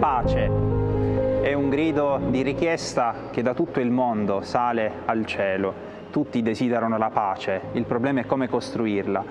pace. È un grido di richiesta che da tutto il mondo sale al cielo. Tutti desiderano la pace, il problema è come costruirla.